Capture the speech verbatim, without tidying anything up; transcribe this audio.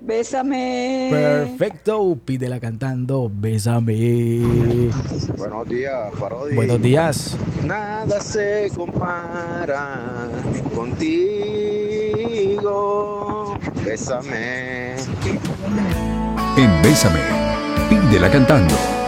Bésame. Perfecto, pídela cantando, bésame. Buenos días, Buenos Parodi. días. Nada se compara contigo. Bésame. En Bésame, pídela cantando.